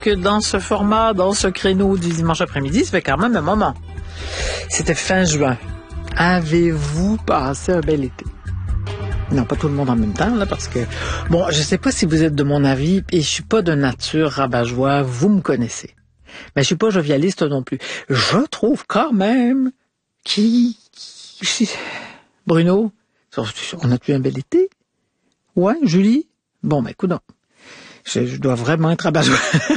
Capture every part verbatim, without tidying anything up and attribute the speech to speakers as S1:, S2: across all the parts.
S1: que dans ce format, dans ce créneau du dimanche après-midi, ça fait quand même un moment. C'était fin juin. Avez-vous passé un bel été? Non, pas tout le monde en même temps, là, parce que... Bon, je sais pas si vous êtes de mon avis, et je suis pas de nature rabat-joie, vous me connaissez. Mais je suis pas jovialiste non plus. Je trouve quand même qui... Bruno, on a-tu un bel été? Ouais, Julie? Bon, ben, écoute, je, je dois vraiment être rabat-joie.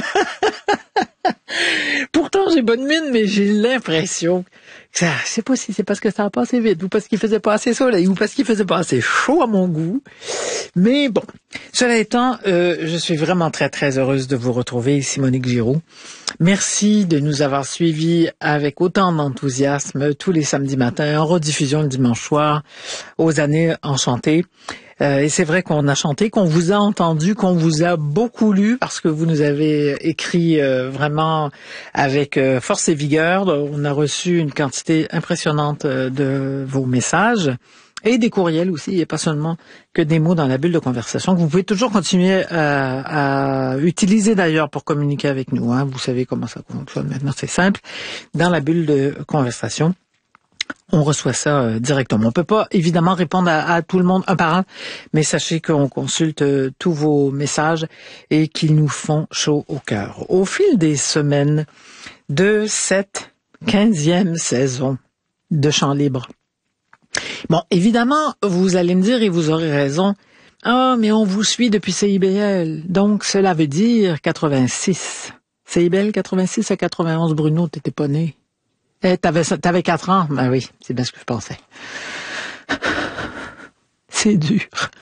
S1: Pourtant, j'ai bonne mine, mais j'ai l'impression que ça, je sais pas si c'est parce que ça a passé vite, ou parce qu'il faisait pas assez soleil, ou parce qu'il faisait pas assez chaud à mon goût. Mais bon, cela étant, euh, je suis vraiment très, très heureuse de vous retrouver, ici Monique Giroux. Merci de nous avoir suivis avec autant d'enthousiasme tous les samedis matins, en rediffusion le dimanche soir, aux années enchantées. Euh, et c'est vrai qu'on a chanté, qu'on vous a entendu, qu'on vous a beaucoup lu parce que vous nous avez écrit euh, vraiment avec euh, force et vigueur. On a reçu une quantité impressionnante euh, de vos messages et des courriels aussi, et pas seulement que des mots dans la bulle de conversation que vous pouvez toujours continuer à, à utiliser d'ailleurs pour communiquer avec nous. Hein. Vous savez comment ça fonctionne maintenant, c'est simple. Dans la bulle de conversation, on reçoit ça euh, directement. On peut pas évidemment répondre à, à tout le monde un par un, mais sachez qu'on consulte euh, tous vos messages et qu'ils nous font chaud au cœur. Au fil des semaines de cette quinzième saison de Chant libre. Bon, évidemment, vous allez me dire, et vous aurez raison, ah, mais on vous suit depuis C I B L, donc cela veut dire quatre-vingt-six. C I B L quatre-vingt-six à quatre-vingt-onze, Bruno, t'étais pas né. Eh, t'avais, t'avais quatre ans? Ben oui, c'est bien ce que je pensais. C'est dur.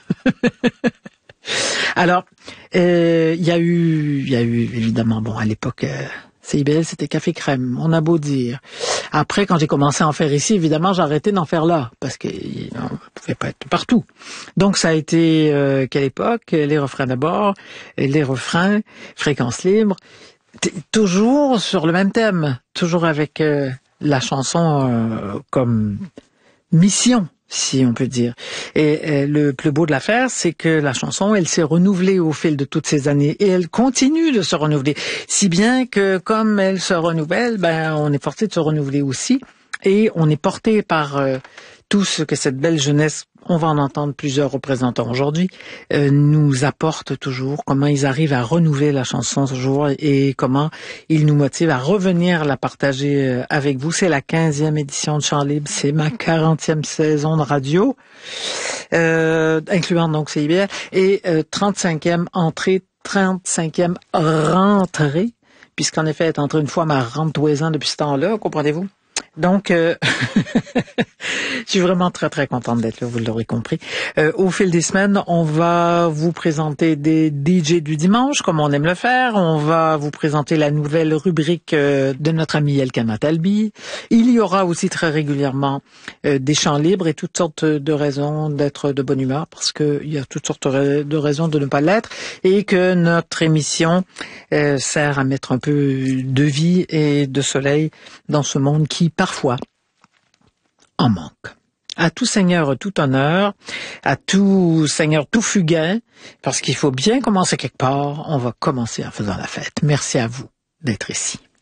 S1: Alors, il euh, y a eu, il y a eu évidemment, bon, à l'époque, euh, C I B L, c'était café crème, on a beau dire. Après, quand j'ai commencé à en faire ici, évidemment, j'ai arrêté d'en faire là, parce que on ne pouvait pas être partout. Donc, ça a été, euh, quelle époque? Les refrains d'abord, les refrains, fréquence libre, T- toujours sur le même thème, toujours avec... Euh, la chanson euh, comme mission, si on peut dire. Et, et le plus beau de l'affaire, c'est que la chanson, elle s'est renouvelée au fil de toutes ces années et elle continue de se renouveler. Si bien que comme elle se renouvelle, ben on est forcé de se renouveler aussi et on est porté par euh, tout ce que cette belle jeunesse, on va en entendre plusieurs représentants aujourd'hui, euh, nous apporte toujours, comment ils arrivent à renouveler la chanson toujours et comment ils nous motivent à revenir la partager euh, avec vous. C'est la quinzième édition de Chant libre, c'est ma quarantième saison de radio, euh, incluant donc C I B L, et euh, trente-cinquième entrée, trente-cinquième rentrée, puisqu'en effet, elle est entrée une fois ma rentre-douze ans depuis ce temps-là, comprenez-vous? Donc, euh, je suis vraiment très, très contente d'être là, vous l'aurez compris. Euh, au fil des semaines, on va vous présenter des D J du dimanche, comme on aime le faire. On va vous présenter la nouvelle rubrique euh, de notre ami Elkana Talbi. Il y aura aussi très régulièrement euh, des chants libres et toutes sortes de raisons d'être de bonne humeur, parce qu'il y a toutes sortes de raisons de ne pas l'être, et que notre émission euh, sert à mettre un peu de vie et de soleil dans ce monde qui, parfois, en manque. À tout seigneur, tout honneur, à tout seigneur, tout fugain, parce qu'il faut bien commencer quelque part, on va commencer en faisant la fête. Merci à vous d'être ici.